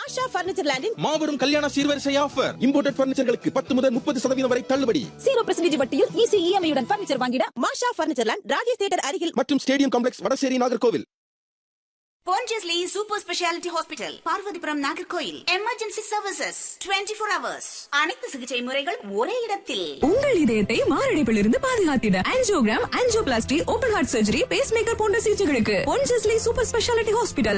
மாஷா furniture லேண்டின் மாபெரும் கல்யாண சீர்வரிசை offer. Imported பர்னிச்சர்களுக்கு 10 முதல் 30% வரை தள்ளுபடி. 0% வட்டியில் ஈஸி இஎம்ஐ உடன் பர்னிச்சர் வாங்கிட மாஷா பர்னிச்சர் லேண்ட் ராஜேஷ் தியேட்டர் அருகில் மற்றும் stadium complex Vadasery Nagercoil. Pondicherry Super Speciality Hospital, Parvathipuram Nagercoil. Emergency services 24 hours. அனைத்து சிகிச்சை முறைகள் ஒரே இடத்தில். உங்கள் இதயத்தை மாரடைப்பிலிருந்து பாதுகாத்திட angiogram, angioplasty, open heart surgery, base maker போன்ற சிகிச்சைகளுக்கு Pondicherry Super Speciality Hospital.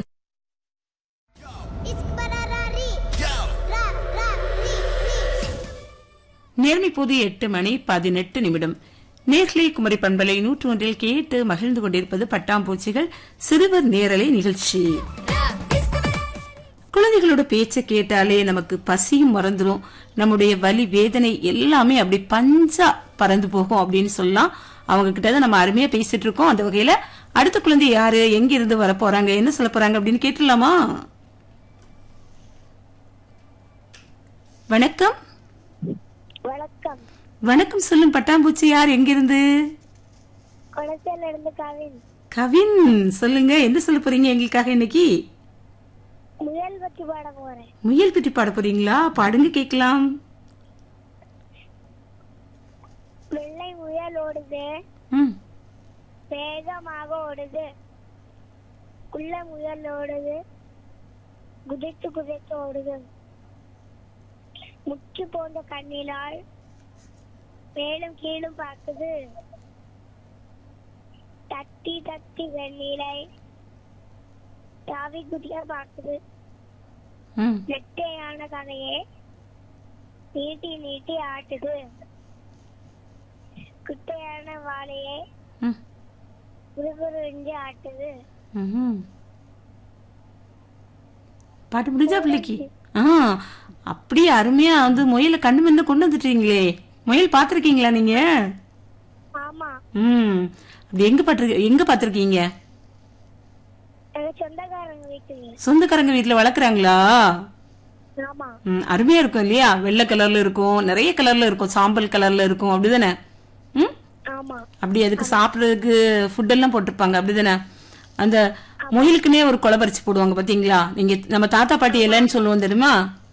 நேர்மை போது 8:18 நேர்களை குமரி பண்பலை 101 கேட்டு மகிழ்ந்து கொண்டிருப்பது பட்டாம்பூச்சிகள் சிறுவர் நேரலை நிகழ்ச்சி. குழந்தைகளோட பேச்சை கேட்டாலே நமக்கு பசியும் மறந்துடும், நம்முடைய வலி வேதனை எல்லாமே அப்படி பஞ்சா பறந்து போகும் அப்படின்னு சொல்லலாம். அவங்க கிட்ட நம்ம அருமையா பேசிட்டு இருக்கோம். அந்த வகையில அடுத்த குழந்தை யாரு, எங்க இருந்து வர போறாங்க, என்ன சொல்ல போறாங்க அப்படின்னு கேட்டுலாமா? வணக்கம். வணக்கம். வணக்கம் சொல்லும் பட்டாம்பூச்சி, யார், எங்கிருந்து? கவின். கவின், சொல்லுங்க, என்ன சொல்ல போறீங்க எங்களுக்காக இன்னைக்கு? முயல் பற்றி பாட போறேன். முயல் பற்றி பாட போறீங்களா? பாடுங்க கேட்கலாம். வெள்ளை முயல் ஓடுது, வேகமாக ஓடுது. குள்ள முயல் ஓடுது, குதித்து குதித்து ஓடுது. முச்சு போன்ற கண்ணினால் மேலும் கீழும் பார்க்குது. தட்டி தட்டி வெண்ணிலை தாவி குதியா பார்க்குது. நெட்டையான கதையை நீட்டி நீட்டி ஆட்டுது. குட்டையான வாழையை குறுகுறு ஆட்டுது. பாட்டு முடிஞ்சா பிள்ளைக்கு? அப்படியே அருமையா முயல கண்ணு முன்ன கொண்டு வந்துட்டீங்களே. முயல் பாத்திருக்கீங்களா நீங்க? ஆமா. அப்படி எங்க பாத்திருக்கீங்க? சொந்தக்காரங்க வீட்டுல. சொந்தக்காரங்க வீட்டுல வளர்க்குறாங்களா? ஆமா. அருமையா இருக்கும் இல்லையா? வெள்ளை கலர்ல இருக்கும், நிறைய கலர்ல இருக்கும், சாம்பல் கலர்ல இருக்கும், அப்படிதானே? ஆமா. அப்படி அதுக்கு சாப்பிடுறதுக்கு ஃபுட் எல்லாம் போட்டிருப்பாங்க, அப்படிதானே? அந்த முயலுக்குன்னே ஒரு கொலை பறிச்சு போடுவாங்க பாத்தீங்களா? நீங்க நம்ம தாத்தா பாட்டி இல்லைன்னு சொல்லுவோம் தெரியுமா?